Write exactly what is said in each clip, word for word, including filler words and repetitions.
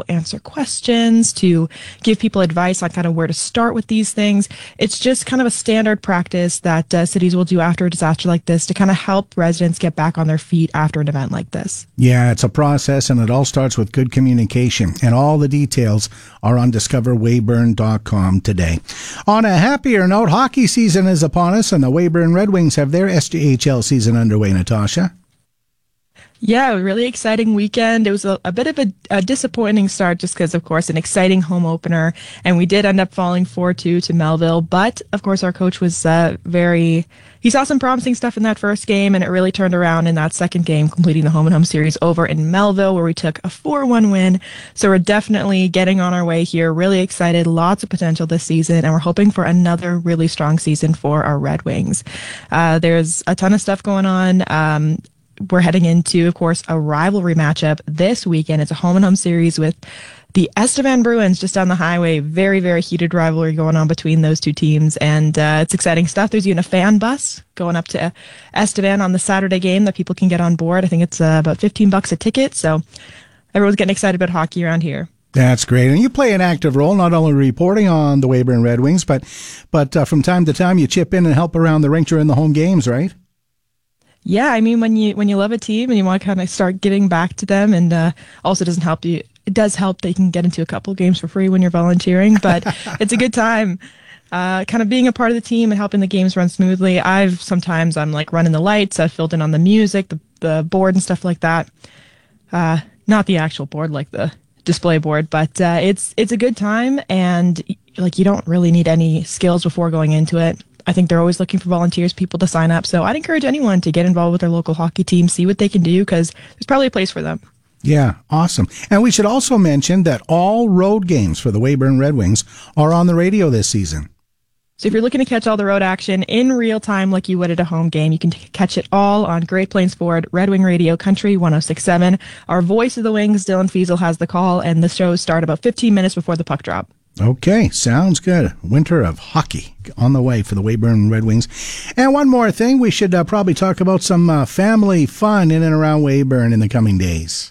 answer questions, to give people advice on kind of where to start with these things. It's just kind of a standard practice that uh, cities will do after a disaster like this to kind of help residents get back on their feet after an event like this. Yeah, it's a process, and it all starts with good communication. And all the details are on discover weyburn dot com today. On a happier note, hockey season is upon us, and the Weyburn Red Wings have their S J H L season underway, Natasha. Yeah, a really exciting weekend. It was a, a bit of a, a disappointing start just because, of course, an exciting home opener. And we did end up falling four two to Melville. But, of course, our coach was uh, very... He saw some promising stuff in that first game, and it really turned around in that second game, completing the home and home series over in Melville, where we took a four one win. So we're definitely getting on our way here. Really excited. Lots of potential this season, and we're hoping for another really strong season for our Red Wings. Uh, there's a ton of stuff going on. Um, We're heading into, of course, a rivalry matchup this weekend. It's a home and home series with the Estevan Bruins just down the highway. Very, very heated rivalry going on between those two teams. And uh, it's exciting stuff. There's even a fan bus going up to Estevan on the Saturday game that people can get on board. I think it's uh, about fifteen bucks a ticket. So everyone's getting excited about hockey around here. That's great. And you play an active role, not only reporting on the Weyburn Red Wings, but, but uh, from time to time you chip in and help around the rink during the home games, right? Yeah, I mean, when you when you love a team and you want to kind of start giving back to them, and uh, also doesn't help you. It does help that you can get into a couple of games for free when you're volunteering, but it's a good time. Uh, kind of being a part of the team and helping the games run smoothly. I've sometimes I'm like running the lights. I've filled in on the music, the the board and stuff like that. Uh, not the actual board, like the display board, but uh, it's it's a good time, and like you don't really need any skills before going into it. I think they're always looking for volunteers, people to sign up. So I'd encourage anyone to get involved with their local hockey team, see what they can do, because there's probably a place for them. Yeah, awesome. And we should also mention that all road games for the Weyburn Red Wings are on the radio this season. So if you're looking to catch all the road action in real time like you would at a home game, you can t- catch it all on Great Plains Ford, Red Wing Radio, Country one oh six point seven. Our voice of the Wings, Dylan Fiesel, has the call, and the shows start about fifteen minutes before the puck drop. Okay, sounds good. Winter of hockey on the way for the Weyburn Red Wings. And one more thing, we should uh, probably talk about some uh, family fun in and around Weyburn in the coming days.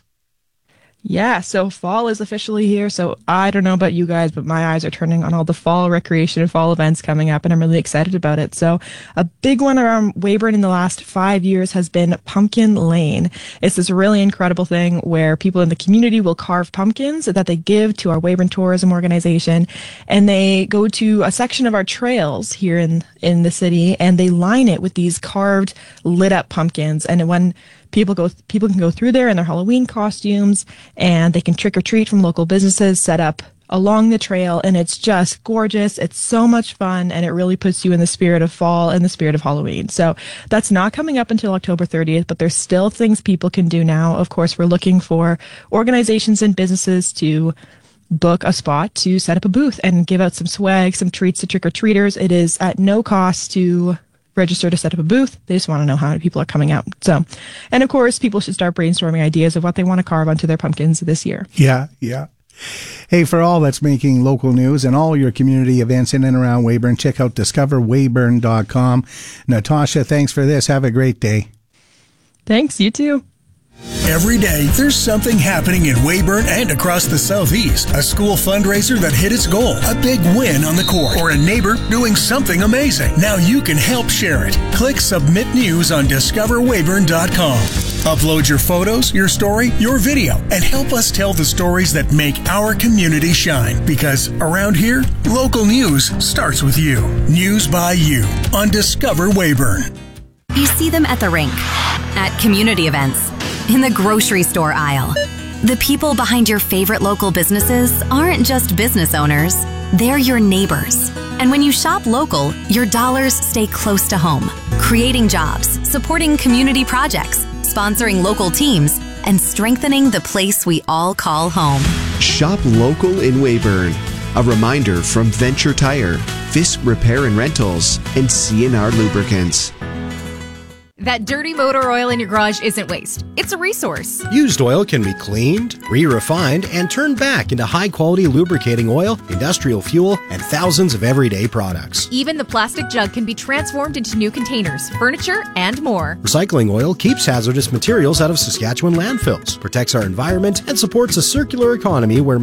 Yeah, so fall is officially here. So I don't know about you guys, but my eyes are turning on all the fall recreation and fall events coming up, and I'm really excited about it. So a big one around Weyburn in the last five years has been Pumpkin Lane. It's this really incredible thing where people in the community will carve pumpkins that they give to our Weyburn Tourism Organization, and they go to a section of our trails here in, in the city, and they line it with these carved, lit up pumpkins. And when People go. People can go through there in their Halloween costumes, and they can trick or treat from local businesses set up along the trail, and it's just gorgeous. It's so much fun, and it really puts you in the spirit of fall and the spirit of Halloween. So that's not coming up until October thirtieth, but there's still things people can do now. Of course, we're looking for organizations and businesses to book a spot to set up a booth and give out some swag, some treats to trick-or-treaters. It is at no cost to register to set up a booth. They just want to know how many people are coming out. So, and of course, people should start brainstorming ideas of what they want to carve onto their pumpkins this year. Yeah, yeah. Hey, for all that's making local news and all your community events in and around Weyburn, check out discover weyburn dot com. Natasha, thanks for this. Have a great day. Thanks, you too. Every day, there's something happening in Weyburn and across the Southeast. A school fundraiser that hit its goal, a big win on the court, or a neighbor doing something amazing. Now you can help share it. Click Submit News on discover weyburn dot com. Upload your photos, your story, your video, and help us tell the stories that make our community shine. Because around here, local news starts with you. News by you on Discover Weyburn. You see them at the rink, at community events, in the grocery store aisle. The people behind your favorite local businesses aren't just business owners, they're your neighbors. And when you shop local, your dollars stay close to home, creating jobs, supporting community projects, sponsoring local teams, and strengthening the place we all call home. Shop local in Weyburn. A reminder from Venture Tire, Fisk Repair and Rentals, and C and R Lubricants. That dirty motor oil in your garage isn't waste. It's a resource. Used oil can be cleaned, re-refined, and turned back into high-quality lubricating oil, industrial fuel, and thousands of everyday products. Even the plastic jug can be transformed into new containers, furniture, and more. Recycling oil keeps hazardous materials out of Saskatchewan landfills, protects our environment, and supports a circular economy where